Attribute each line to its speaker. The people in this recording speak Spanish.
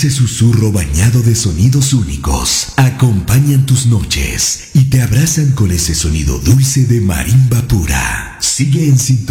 Speaker 1: Dulce susurro bañado de sonidos únicos acompañan tus noches y te abrazan con ese sonido dulce de marimba pura. Sigue en sintonía